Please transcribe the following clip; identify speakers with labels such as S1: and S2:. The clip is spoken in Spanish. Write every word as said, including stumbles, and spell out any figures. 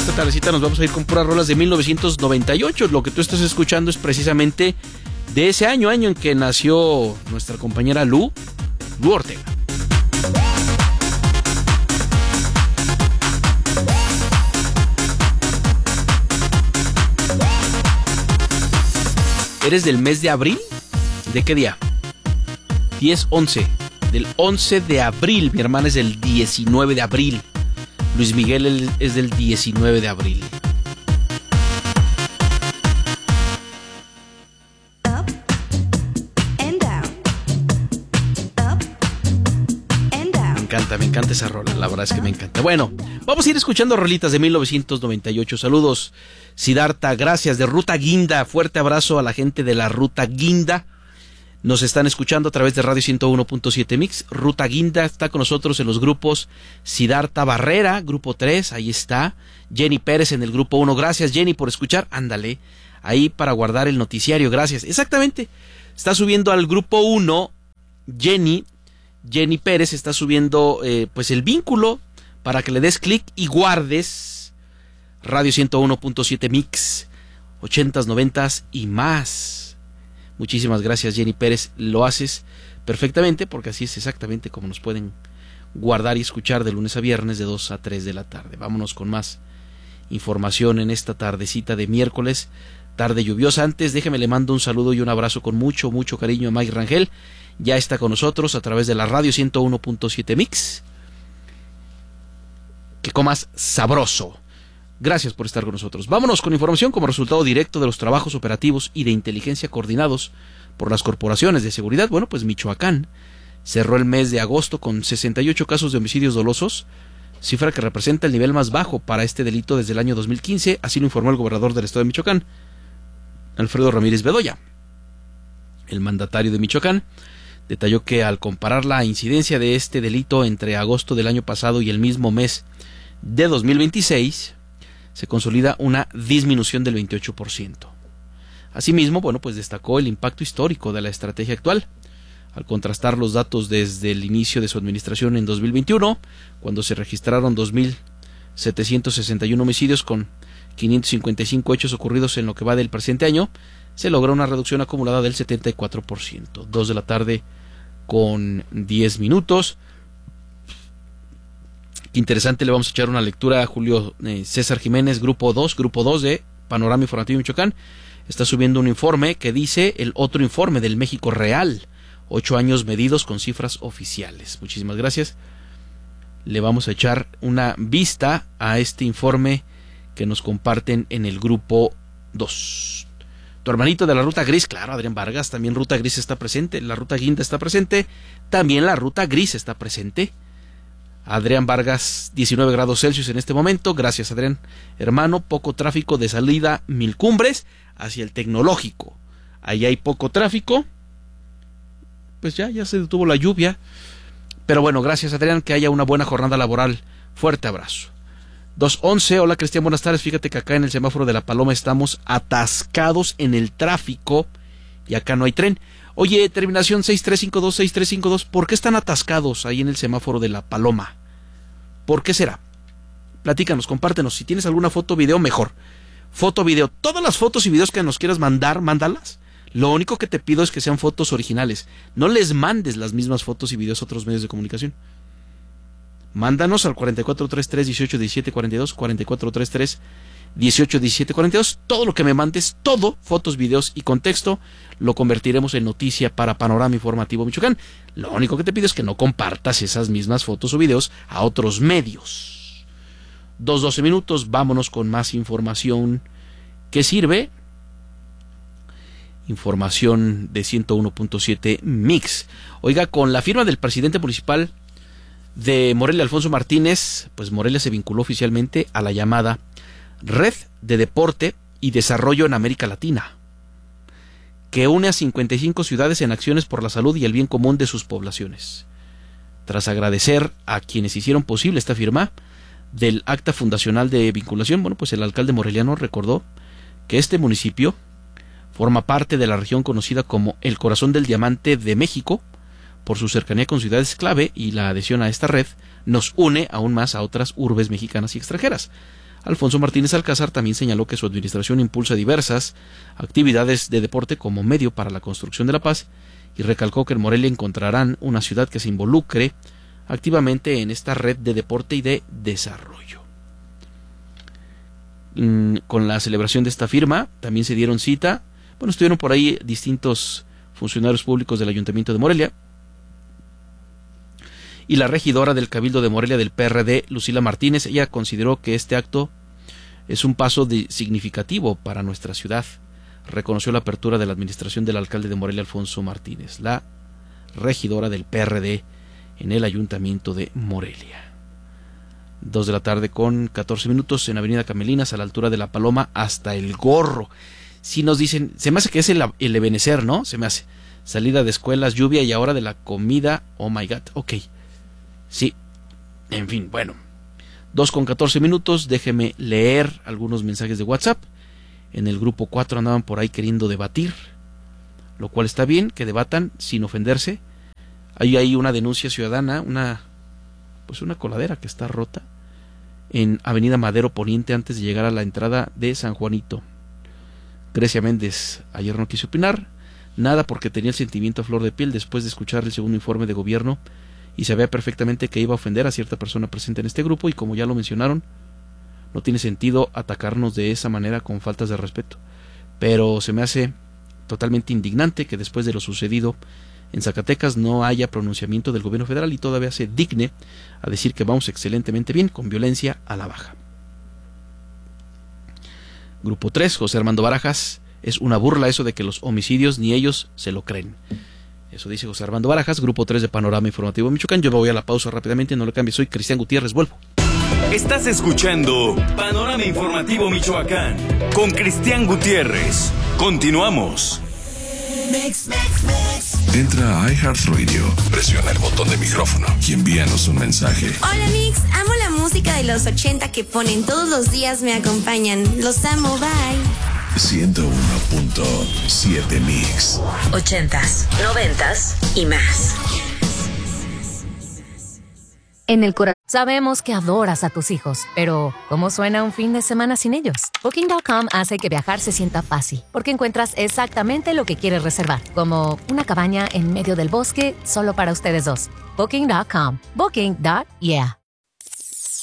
S1: esta tardecita nos vamos a ir con puras rolas de mil novecientos noventa y ocho. Lo que tú estás escuchando es precisamente de ese año, año en que nació nuestra compañera Lu, Lu Ortega. ¿Eres del mes de abril? ¿De qué día? diez once. Del once de abril. Mi hermana es del diecinueve de abril. Luis Miguel es del diecinueve de abril. Me encanta, me encanta esa rola. La verdad es que me encanta. Bueno, vamos a ir escuchando rolitas de mil novecientos noventa y ocho. Saludos, Siddhartha. Gracias. De Ruta Guinda. Fuerte abrazo a la gente de la Ruta Guinda. Nos están escuchando a través de Radio ciento uno punto siete Mix. Ruta Guinda está con nosotros en los grupos Siddhartha Barrera, grupo tres, ahí está. Jenny Pérez en el grupo uno. Gracias, Jenny, por escuchar. Ándale, ahí para guardar el noticiario. Gracias. Exactamente. Está subiendo al grupo uno Jenny. Jenny Pérez está subiendo eh, pues el vínculo para que le des clic y guardes Radio ciento uno punto siete Mix. ochentas, noventas y más. Muchísimas gracias, Jenny Pérez. Lo haces perfectamente porque así es exactamente como nos pueden guardar y escuchar de lunes a viernes de dos a tres de la tarde. Vámonos con más información en esta tardecita de miércoles, tarde lluviosa. Antes, déjeme le mando un saludo y un abrazo con mucho, mucho cariño a Mike Rangel. Ya está con nosotros a través de la Radio ciento uno punto siete Mix. Que comas sabroso. Gracias por estar con nosotros. Vámonos con información como resultado directo de los trabajos operativos y de inteligencia coordinados por las corporaciones de seguridad. Bueno, pues Michoacán cerró el mes de agosto con sesenta y ocho casos de homicidios dolosos, cifra que representa el nivel más bajo para este delito desde el año dos mil quince, así lo informó el gobernador del estado de Michoacán, Alfredo Ramírez Bedoya. El mandatario de Michoacán detalló que al comparar la incidencia de este delito entre agosto del año pasado y el mismo mes de dos mil veintiséis, se consolida una disminución del veintiocho por ciento. Asimismo, bueno, pues destacó el impacto histórico de la estrategia actual, al contrastar los datos desde el inicio de su administración en dos mil veintiuno, cuando se registraron dos mil setecientos sesenta y uno homicidios con quinientos cincuenta y cinco hechos ocurridos en lo que va del presente año, se logró una reducción acumulada del setenta y cuatro por ciento. Dos de la tarde con diez minutos. Qué interesante, le vamos a echar una lectura a Julio eh, César Jiménez, grupo dos, grupo dos de Panorama Informativo Michoacán. Está subiendo un informe que dice el otro informe del México Real, ocho años medidos con cifras oficiales. Muchísimas gracias. Le vamos a echar una vista a este informe que nos comparten en el grupo dos. Tu hermanito de la Ruta Gris, claro, Adrián Vargas, también Ruta Gris está presente, la Ruta Guinda está presente, también la Ruta Gris está presente. Adrián Vargas, diecinueve grados Celsius en este momento. Gracias, Adrián. Hermano, poco tráfico de salida Mil Cumbres hacia el Tecnológico. Ahí hay poco tráfico. Pues ya, ya se detuvo la lluvia. Pero bueno, gracias, Adrián. Que haya una buena jornada laboral. Fuerte abrazo. dos once. Hola, Cristian. Buenas tardes. Fíjate que acá en el semáforo de La Paloma estamos atascados en el tráfico. Y acá no hay tren. Oye, terminación seis tres cinco dos, seis tres cinco dos, ¿por qué están atascados ahí en el semáforo de La Paloma? ¿Por qué será? Platícanos, compártenos. Si tienes alguna foto, video, mejor. Foto, video. Todas las fotos y videos que nos quieras mandar, mándalas. Lo único que te pido es que sean fotos originales. No les mandes las mismas fotos y videos a otros medios de comunicación. Mándanos al cuatro cuatro tres tres, dieciocho diecisiete cuarenta y dos, cuatro cuatro tres tres, dieciocho diecisiete cuarenta y dos. Todo lo que me mandes, todo, fotos, videos y contexto, lo convertiremos en noticia para Panorama Informativo Michoacán. Lo único que te pido es que no compartas esas mismas fotos o videos a otros medios. Dos doce minutos, vámonos con más información que sirve. Información de ciento uno punto siete Mix. Oiga, con la firma del presidente municipal de Morelia, Alfonso Martínez, pues Morelia se vinculó oficialmente a la llamada Red de Deporte y Desarrollo en América Latina, que une a cincuenta y cinco ciudades en acciones por la salud y el bien común de sus poblaciones. Tras agradecer a quienes hicieron posible esta firma del acta fundacional de vinculación, bueno, pues el alcalde moreliano recordó que este municipio forma parte de la región conocida como el Corazón del Diamante de México, por su cercanía con ciudades clave, y la adhesión a esta red nos une aún más a otras urbes mexicanas y extranjeras. Alfonso Martínez Alcázar también señaló que su administración impulsa diversas actividades de deporte como medio para la construcción de la paz y recalcó que en Morelia encontrarán una ciudad que se involucre activamente en esta red de deporte y de desarrollo. Con la celebración de esta firma también se dieron cita, bueno, estuvieron por ahí distintos funcionarios públicos del Ayuntamiento de Morelia y la regidora del Cabildo de Morelia del P R D, Lucila Martínez. Ella consideró que este acto es un paso de, significativo para nuestra ciudad. Reconoció la apertura de la administración del alcalde de Morelia, Alfonso Martínez, la regidora del P R D en el Ayuntamiento de Morelia. Dos de la tarde con catorce minutos en Avenida Camelinas, a la altura de La Paloma, hasta El Gorro. Si nos dicen, se me hace que es el, el Ebenecer, ¿no? Se me hace. Salida de escuelas, lluvia y ahora de la comida. Oh my God, ok. Sí, en fin, bueno. Dos con catorce minutos, déjeme leer algunos mensajes de WhatsApp. En el grupo cuatro andaban por ahí queriendo debatir, lo cual está bien, que debatan sin ofenderse. Hay ahí una denuncia ciudadana, una pues una coladera que está rota en Avenida Madero Poniente antes de llegar a la entrada de San Juanito. Grecia Méndez ayer no quiso opinar nada porque tenía el sentimiento a flor de piel después de escuchar el segundo informe de gobierno y sabía perfectamente que iba a ofender a cierta persona presente en este grupo y como ya lo mencionaron, no tiene sentido atacarnos de esa manera con faltas de respeto. Pero se me hace totalmente indignante que después de lo sucedido en Zacatecas no haya pronunciamiento del gobierno federal y todavía se digne a decir que vamos excelentemente bien con violencia a la baja. Grupo tres, José Armando Barajas, es una burla eso de que los homicidios ni ellos se lo creen. Eso dice José Armando Barajas, Grupo tres de Panorama Informativo Michoacán. Yo me voy a la pausa rápidamente, no le cambie, soy Cristian Gutiérrez, vuelvo.
S2: Estás escuchando Panorama Informativo Michoacán con Cristian Gutiérrez. Continuamos.
S3: Mix, mix, mix.
S4: Entra a iHeartRadio, presiona el botón de micrófono y envíanos un mensaje.
S3: Hola Mix, amo la música de los ochenta que ponen todos los días, me acompañan. Los amo, bye.
S4: ciento uno punto siete Mix.
S5: Ochentas, noventas y más.
S6: En el corazón. Sabemos que adoras a tus hijos, pero ¿cómo suena un fin de semana sin ellos? Booking punto com hace que viajar se sienta fácil, porque encuentras exactamente lo que quieres reservar, como una cabaña en medio del bosque solo para ustedes dos. Booking punto com. Booking. Yeah.